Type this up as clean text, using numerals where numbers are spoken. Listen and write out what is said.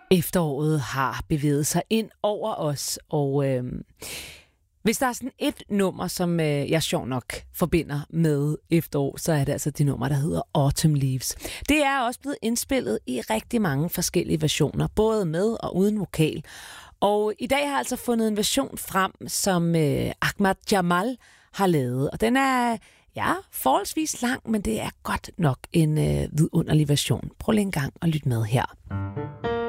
Efteråret har bevæget sig ind over os, og hvis der er sådan et nummer, som jeg sjov nok forbinder med efterår, så er det altså det nummer, der hedder Autumn Leaves. Det er også blevet indspillet i rigtig mange forskellige versioner, både med og uden vokal. Og i dag har jeg altså fundet en version frem, som Ahmad Jamal har lavet, og den er forholdsvis lang, men det er godt nok en vidunderlig version. Prøv lige en gang at lytte med her.